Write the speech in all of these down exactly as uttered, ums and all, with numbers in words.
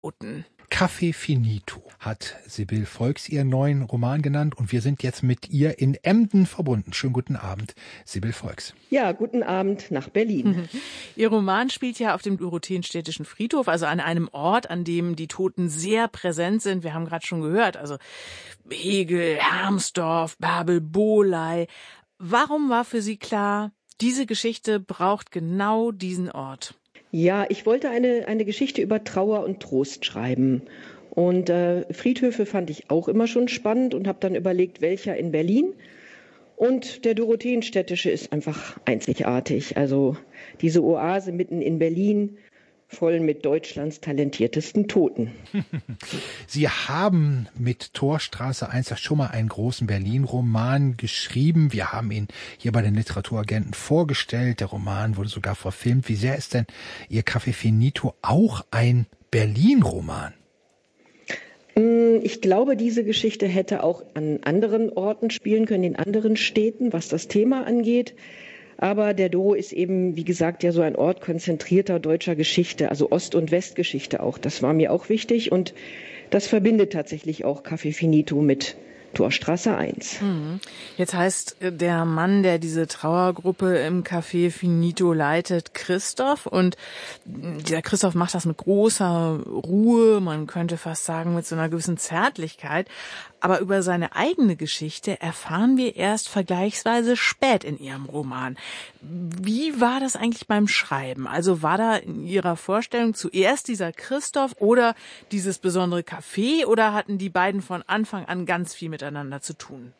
Toten. Café Finito hat Sibylle Volks ihren neuen Roman genannt und wir sind jetzt mit ihr in Emden verbunden. Schönen guten Abend, Sibylle Volks. Ja, guten Abend nach Berlin. Ihr Roman spielt ja auf dem Dorotheenstädtischen Friedhof, also an einem Ort, an dem die Toten sehr präsent sind. Wir haben gerade schon gehört, also Hegel, Hermsdorf, Bärbel, Bohley. Warum war für Sie klar, diese Geschichte braucht genau diesen Ort? Ja, ich wollte eine, eine Geschichte über Trauer und Trost schreiben. Und äh, Friedhöfe fand ich auch immer schon spannend und habe dann überlegt, welcher in Berlin. Und der Dorotheenstädtische ist einfach einzigartig. Also diese Oase mitten in Berlin, voll mit Deutschlands talentiertesten Toten. Sie haben mit Torstraße eins ja schon mal einen großen Berlin-Roman geschrieben. Wir haben ihn hier bei den Literaturagenten vorgestellt. Der Roman wurde sogar verfilmt. Wie sehr ist denn Ihr Café Finito auch ein Berlin-Roman? Ich glaube, diese Geschichte hätte auch an anderen Orten spielen können, in anderen Städten, was das Thema angeht. Aber der Doro ist eben, wie gesagt, ja so ein Ort konzentrierter deutscher Geschichte, also Ost- und Westgeschichte auch. Das war mir auch wichtig und das verbindet tatsächlich auch Café Finito mit Torstraße eins. Jetzt heißt der Mann, der diese Trauergruppe im Café Finito leitet, Christoph. Und der Christoph macht das mit großer Ruhe, man könnte fast sagen mit so einer gewissen Zärtlichkeit. Aber über seine eigene Geschichte erfahren wir erst vergleichsweise spät in Ihrem Roman. Wie war das eigentlich beim Schreiben? Also war da in Ihrer Vorstellung zuerst dieser Christoph oder dieses besondere Café oder hatten die beiden von Anfang an ganz viel miteinander zu tun?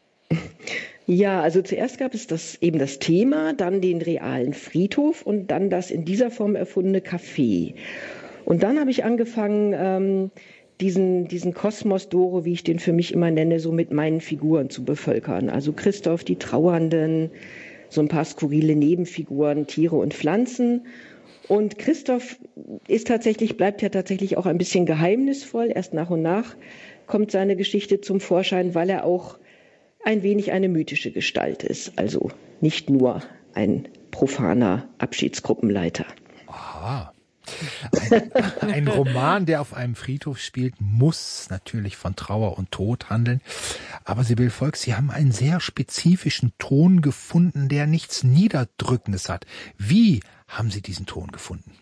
Ja, also zuerst gab es das eben das Thema, dann den realen Friedhof und dann das in dieser Form erfundene Café. Und dann habe ich angefangen, ähm, diesen, diesen Kosmos Doro, wie ich den für mich immer nenne, so mit meinen Figuren zu bevölkern. Also Christoph, die Trauernden, so ein paar skurrile Nebenfiguren, Tiere und Pflanzen. Und Christoph ist tatsächlich, bleibt ja tatsächlich auch ein bisschen geheimnisvoll. Erst nach und nach kommt seine Geschichte zum Vorschein, weil er auch ein wenig eine mythische Gestalt ist. Also nicht nur ein profaner Abschiedsgruppenleiter. Aha. Ein, ein Roman, der auf einem Friedhof spielt, muss natürlich von Trauer und Tod handeln. Aber Sibylle Volks, Sie haben einen sehr spezifischen Ton gefunden, der nichts Niederdrückendes hat. Wie haben Sie diesen Ton gefunden?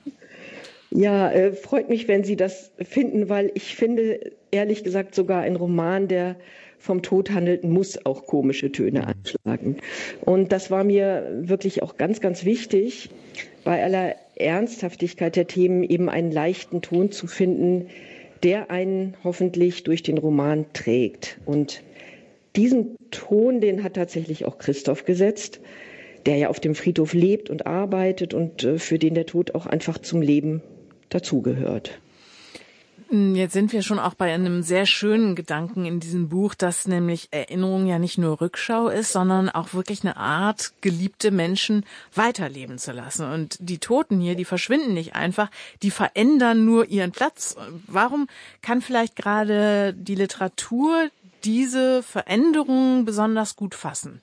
Ja, äh, freut mich, wenn Sie das finden, weil ich finde, ehrlich gesagt, sogar ein Roman, der vom Tod handelt, muss auch komische Töne anschlagen. Und das war mir wirklich auch ganz, ganz wichtig, bei aller Ernsthaftigkeit der Themen eben einen leichten Ton zu finden, der einen hoffentlich durch den Roman trägt. Und diesen Ton, den hat tatsächlich auch Christoph gesetzt, der ja auf dem Friedhof lebt und arbeitet und für den der Tod auch einfach zum Leben dazugehört. Jetzt sind wir schon auch bei einem sehr schönen Gedanken in diesem Buch, dass nämlich Erinnerung ja nicht nur Rückschau ist, sondern auch wirklich eine Art, geliebte Menschen weiterleben zu lassen. Und die Toten hier, die verschwinden nicht einfach, die verändern nur ihren Platz. Warum kann vielleicht gerade die Literatur diese Veränderungen besonders gut fassen?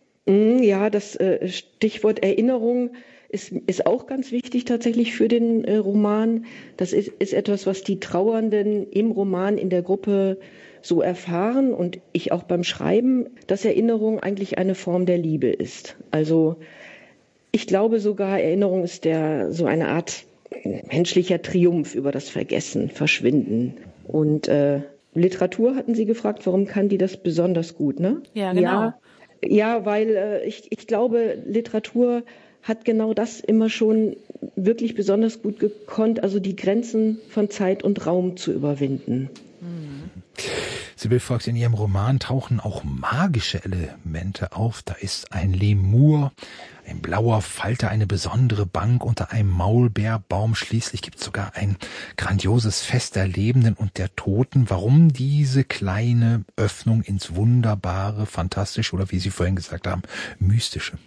Ja, das Stichwort Erinnerung Ist, ist auch ganz wichtig tatsächlich für den äh, Roman. Das ist, ist etwas, was die Trauernden im Roman in der Gruppe so erfahren und ich auch beim Schreiben, dass Erinnerung eigentlich eine Form der Liebe ist. Also ich glaube sogar, Erinnerung ist der so eine Art menschlicher Triumph über das Vergessen, Verschwinden. Und äh, Literatur hatten Sie gefragt, warum kann die das besonders gut, ne? Ja, genau. Ja, ja weil äh, ich, ich glaube, Literatur hat genau das immer schon wirklich besonders gut gekonnt, also die Grenzen von Zeit und Raum zu überwinden. Mhm. Sibylle Volks, in Ihrem Roman tauchen auch magische Elemente auf. Da ist ein Lemur, ein blauer Falter, eine besondere Bank unter einem Maulbeerbaum. Schließlich gibt es sogar ein grandioses Fest der Lebenden und der Toten. Warum diese kleine Öffnung ins Wunderbare, Fantastische oder wie Sie vorhin gesagt haben, Mystische?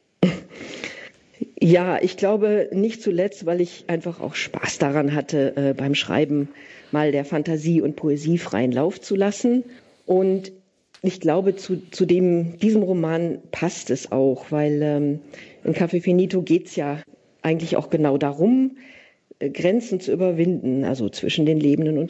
Ja, ich glaube nicht zuletzt, weil ich einfach auch Spaß daran hatte, äh, beim Schreiben mal der Fantasie und Poesie freien Lauf zu lassen. Und ich glaube, zu, zu dem, diesem Roman passt es auch, weil ähm, in Café Finito geht es ja eigentlich auch genau darum, äh, Grenzen zu überwinden, also zwischen den Lebenden und